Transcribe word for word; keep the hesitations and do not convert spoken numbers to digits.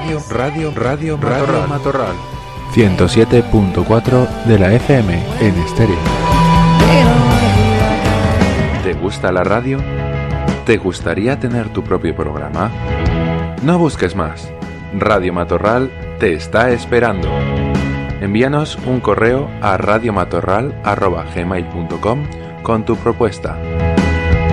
Radio, radio, radio, radio Matorral. ciento siete punto cuatro de la F M en estéreo. ¿Te gusta la radio? ¿Te gustaría tener tu propio programa? No busques más. Radio Matorral te está esperando. Envíanos un correo a radiomatorral arroba gmail punto com con tu propuesta.